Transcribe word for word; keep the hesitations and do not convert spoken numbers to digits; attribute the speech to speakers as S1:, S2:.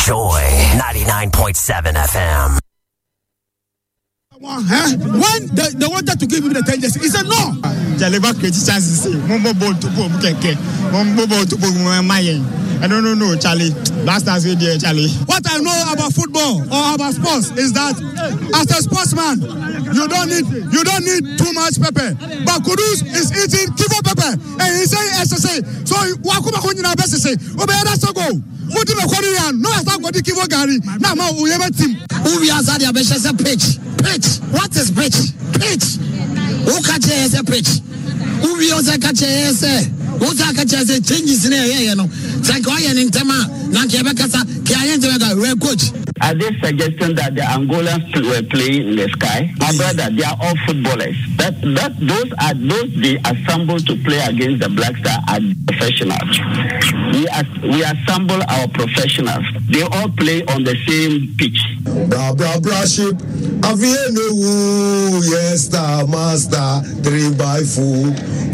S1: Joy ninety-nine point seven F M.
S2: Huh? When they, they wanted to give him the ten years, he said no.
S3: Jaleva create chances. Mumbo ball to go keke. Mumbo ball to go mayen. I don't know, no, Charlie. Last time we did, Charlie.
S2: What I know about football or about sports is that as a sportsman, you don't need you don't need too much pepper. But Kudus is eating kivo pepper, and he say S S A. So wakuma kunyina best say. Obeyada so go. What do you call no, I start going to kivo gari. Now ma uyeme team.
S4: Ubi azadi abesha say pitch. Pitch. What is pitch? Pitch. Who catch a pitch? Ubi oza catch a What's that? Changes in here, you know. Sankoyan in Tema, Nankabakasa, Kayan, real coach.
S5: Are they suggesting that the Angolans were playing in the sky? My brother, they are all footballers. That that those are those they assemble to play against the Black Star are professionals. We as, we assemble our professionals. They all play on the same pitch.
S6: Bra bra bra ship. Avienu, yes, star master, three by four.